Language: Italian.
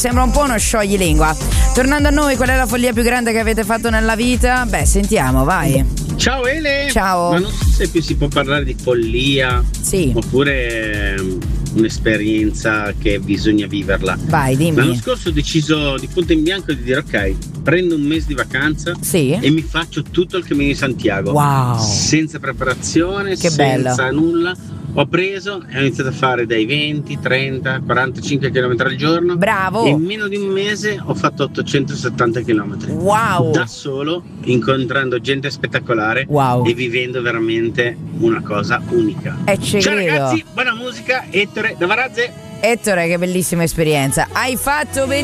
Sembra un po' uno scioglilingua. Tornando a noi, qual è la follia più grande che avete fatto nella vita? Beh, sentiamo, vai. Ciao Ele! Ciao. Ma non so se più si può parlare di follia, sì, oppure un'esperienza che bisogna viverla. Vai, dimmi. L'anno scorso ho deciso di punto in bianco di dire ok, prendo un mese di vacanza, sì, e mi faccio tutto il cammino di Santiago. Wow. Senza preparazione, che senza bello. nulla. Ho preso e ho iniziato a fare dai 20, 30, 45 km al giorno. Bravo. E in meno di un mese ho fatto 870 km. Wow. Da solo, incontrando gente spettacolare. Wow. E vivendo veramente una cosa unica. Ci Ciao credo. ragazzi, buona musica, Ettore da Varazze. Ettore, che bellissima esperienza. Hai fatto benissimo.